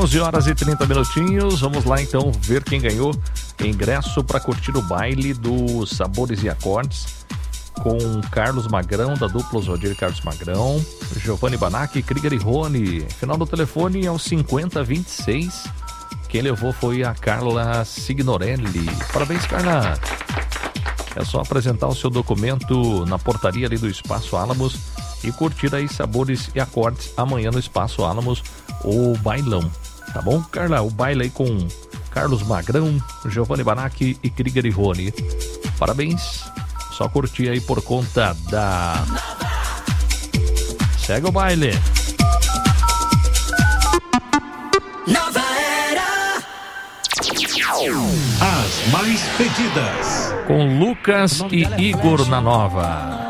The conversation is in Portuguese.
11 horas e 30 minutinhos. Vamos lá então ver quem ganhou ingresso para curtir o baile dos Sabores e Acordes com Carlos Magrão, da dupla Oswaldir e Carlos Magrão, Giovanni Banach, Krieger e Rony. Final do telefone é o 5026. Quem levou foi a Carla Signorelli. Parabéns, Carla. É só apresentar o seu documento na portaria ali do Espaço Álamos e curtir aí Sabores e Acordes amanhã no Espaço Álamos, o bailão. Tá bom, Carla? O baile aí com Carlos Magrão, Giovanni Banach e Krieger e Rony. Parabéns. Só curtir aí por conta da... Segue o baile. Nova Era. As mais pedidas. Com Lucas e Igor na Nova.